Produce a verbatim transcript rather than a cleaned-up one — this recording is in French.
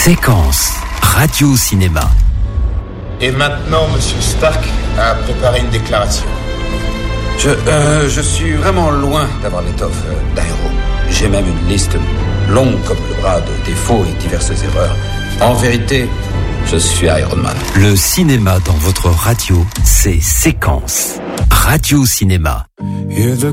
Séquence radio-cinéma. Et maintenant, Monsieur Stark a préparé une déclaration. Je, euh, je suis vraiment loin d'avoir l'étoffe d'un héros. J'ai même une liste longue comme le bras de défauts et diverses erreurs. En vérité, je suis Iron Man. Le cinéma dans votre radio, c'est Séquence radio-cinéma. Hear the